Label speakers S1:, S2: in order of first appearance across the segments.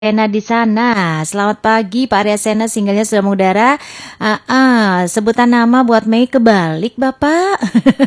S1: Sena di sana. Selamat pagi Pak Arya Sena, singlenya sudah mengudara. Sebutan nama buat Mei kebalik Bapak.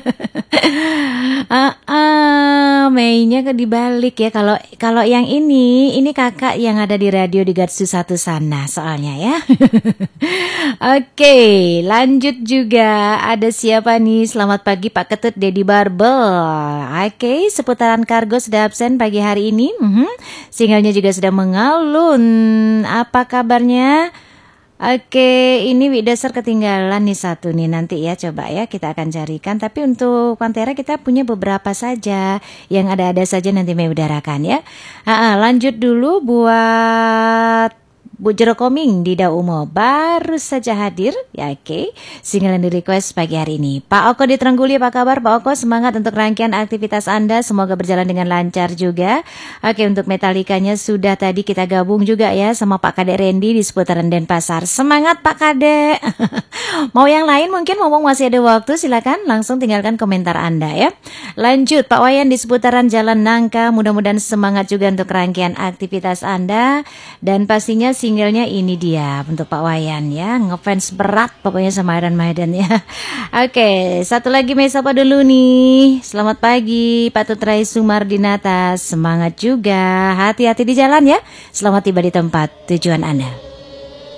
S1: Mei-nya dibalik ya. Kalau yang ini kakak yang ada di radio di Garsu 1 sana soalnya ya. Oke, lanjut juga. Ada siapa nih? Selamat pagi Pak Ketut Dedi Barbel. Oke, seputaran kargo sudah absen pagi hari ini. Singlenya juga sudah mengalun. Apa kabarnya? Oke, ini Widasar ketinggalan nih satu nih, nanti ya coba ya kita akan carikan. Tapi untuk Pantera kita punya beberapa saja, yang ada-ada saja nanti Mei udarakan ya. Lanjut dulu buat Bu Jero Koming di Daumo baru saja hadir ya. Oke, single yang di request pagi hari ini. Pak Oko di Trengguli, apa kabar Pak Oko? Semangat untuk rangkaian aktivitas Anda, semoga berjalan dengan lancar juga. Oke, untuk Metallicanya sudah tadi kita gabung juga ya sama Pak Kadek Randy di seputaran Denpasar. Semangat Pak Kadek. Mau yang lain mungkin ngomong masih ada waktu, silakan langsung tinggalkan komentar Anda ya. Lanjut Pak Wayan di seputaran Jalan Nangka, mudah-mudahan semangat juga untuk rangkaian aktivitas Anda. Dan pastinya singlenya ini dia untuk Pak Wayan ya, ngefans berat pokoknya sama Iron Maiden ya. Oke, satu lagi Mei sapa dulu nih. Selamat pagi Pak Tutrai Sumardinata, semangat juga, hati-hati di jalan ya. Selamat tiba di tempat tujuan Anda.